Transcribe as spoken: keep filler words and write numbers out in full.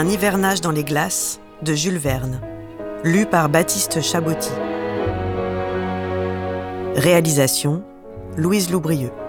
Un hivernage dans les glaces de Jules Verne, lu par Baptiste Chaboty. Réalisation, Louise Loubrieux.